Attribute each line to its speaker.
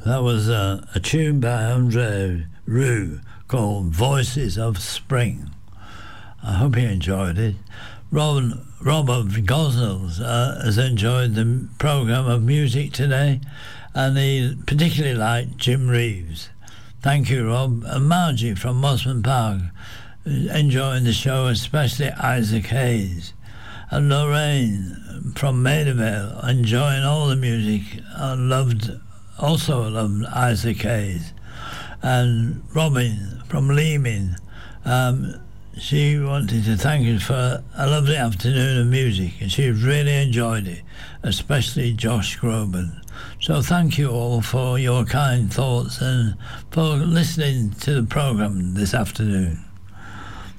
Speaker 1: That was a tune by Andre Rieu called Voices of Spring. I hope you enjoyed it. Rob of Gosnells has enjoyed the programme of music today, and he particularly liked Jim Reeves. Thank you, Rob. And Margie from Mosman Park, enjoying the show, especially Isaac Hayes. And Lorraine from Maidavale, enjoying all the music. Also loved Isaac Hayes. And Robin from Leeming, she wanted to thank you for a lovely afternoon of music, and she really enjoyed it, especially Josh Groban. So thank you all for your kind thoughts and for listening to the programme this afternoon.